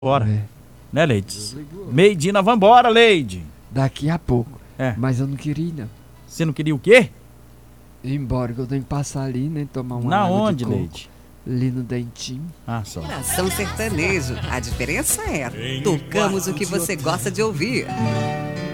Bora. É, Né, Leide? Meidina, vambora, Leide. daqui a pouco. É. Mas eu não queria ir, não. Você não queria o quê? Ir embora, que eu tenho que passar ali, né? Tomar uma Na água onde, de coco. Leide? Ali no dentinho. Ah, só. Geração Sertanejo. A diferença é, tocamos o que você gosta de ouvir.